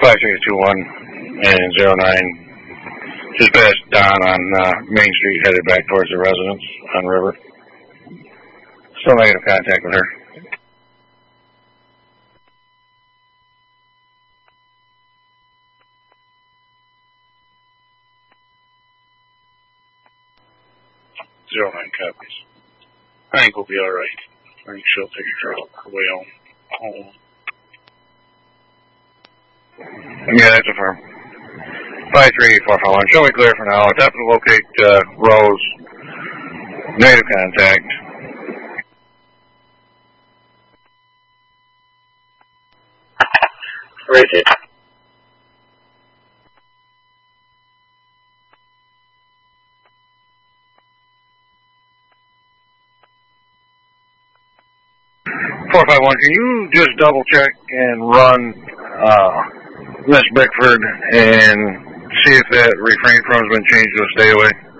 5321 and 09. Just past Don on Main Street, headed back towards the residence on River. Still negative contact with her. Zero 09 copies. I think we'll be alright. I think she'll take her way home. Yeah, that's a firm. 53451. Show me clear for now. Attempt to locate Rose. Negative contact. Rated. Can you just double check and run Miss Bickford and see if that refrain from has been changed to a stay away?